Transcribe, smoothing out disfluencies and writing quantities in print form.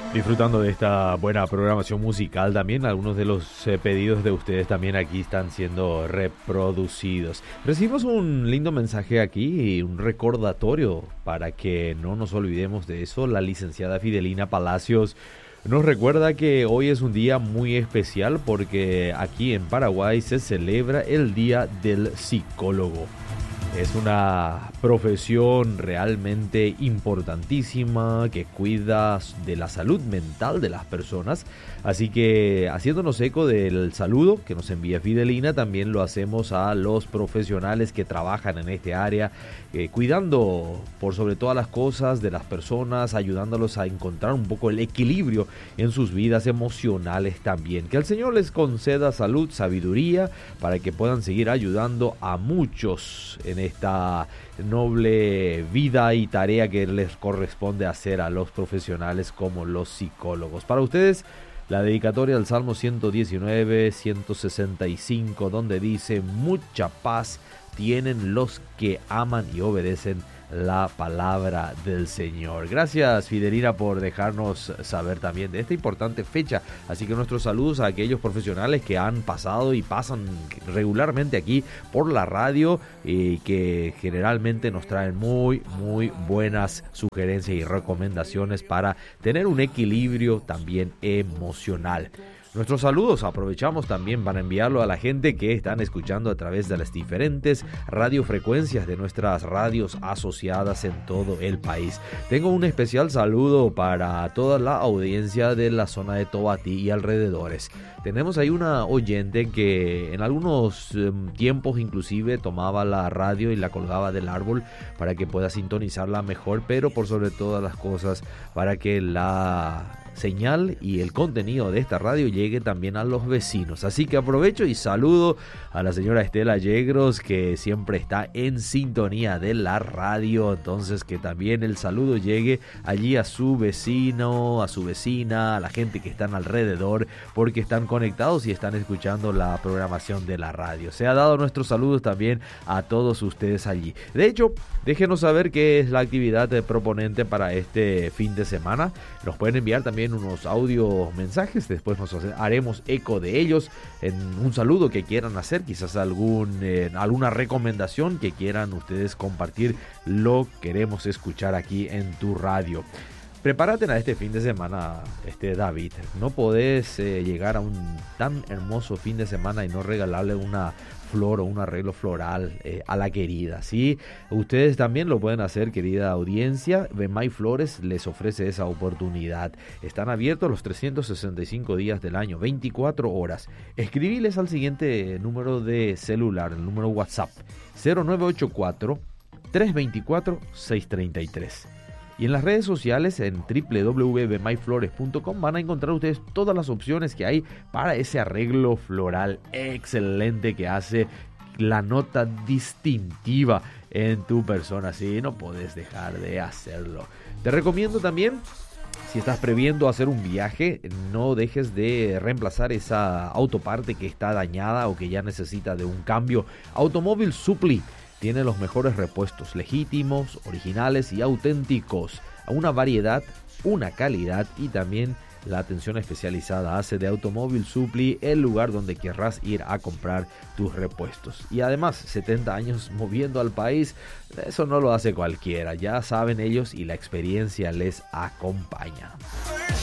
Disfrutando de esta buena programación musical también, algunos de los pedidos de ustedes también aquí están siendo reproducidos. Recibimos un lindo mensaje aquí, un recordatorio para que no nos olvidemos de eso. La licenciada Fidelina Palacios nos recuerda que hoy es un día muy especial porque aquí en Paraguay se celebra el Día del Psicólogo. Es una profesión realmente importantísima que cuida de la salud mental de las personas. Así que, haciéndonos eco del saludo que nos envía Fidelina, también lo hacemos a los profesionales que trabajan en este área, cuidando por sobre todas las cosas de las personas, ayudándolos a encontrar un poco el equilibrio en sus vidas emocionales también. Que el Señor les conceda salud, sabiduría, para que puedan seguir ayudando a muchos en esta noble vida y tarea que les corresponde hacer a los profesionales como los psicólogos. Para ustedes, la dedicatoria del Salmo 119, 165, donde dice: mucha paz tienen los que aman y obedecen la palabra del Señor. Gracias, Fidelina, por dejarnos saber también de esta importante fecha. Así que nuestros saludos a aquellos profesionales que han pasado y pasan regularmente aquí por la radio y que generalmente nos traen muy buenas sugerencias y recomendaciones para tener un equilibrio también emocional. Nuestros saludos aprovechamos también para enviarlo a la gente que están escuchando a través de las diferentes radiofrecuencias de nuestras radios asociadas en todo el país. Tengo un especial saludo para toda la audiencia de la zona de Tobatí y alrededores. Tenemos ahí una oyente que en algunos tiempos inclusive tomaba la radio y la colgaba del árbol para que pueda sintonizarla mejor, pero por sobre todas las cosas para que la señal y el contenido de esta radio llegue también a los vecinos. Así que aprovecho y saludo a la señora Estela Yegros, que siempre está en sintonía de la radio. Entonces, que también el saludo llegue allí a su vecino, a su vecina, a la gente que están alrededor, porque están conectados y están escuchando la programación de la radio. Se ha dado nuestros saludos también a todos ustedes allí. De hecho, déjenos saber qué es la actividad proponente para este fin de semana. Nos pueden enviar también unos audio mensajes, después nos haremos eco de ellos en un saludo que quieran hacer, quizás alguna recomendación que quieran ustedes compartir, lo queremos escuchar aquí en tu radio. Prepárate a este fin de semana, David. No podés llegar a un tan hermoso fin de semana y no regalarle una flor o un arreglo floral a la querida, ¿sí? Ustedes también lo pueden hacer, querida audiencia. Bemay Flores les ofrece esa oportunidad. Están abiertos los 365 días del año, 24 horas. Escribiles al siguiente número de celular, el número WhatsApp, 0984 324 633. Y en las redes sociales, en www.bmayflores.com, van a encontrar ustedes todas las opciones que hay para ese arreglo floral excelente que hace la nota distintiva en tu persona. Así no puedes dejar de hacerlo. Te recomiendo también, si estás previendo hacer un viaje, no dejes de reemplazar esa autoparte que está dañada o que ya necesita de un cambio. Automóvil Supli tiene los mejores repuestos, legítimos, originales y auténticos, a una variedad, una calidad y también la atención especializada hace de Automóvil Supli el lugar donde querrás ir a comprar tus repuestos. Y además, 70 años moviendo al país, eso no lo hace cualquiera, ya saben ellos y la experiencia les acompaña.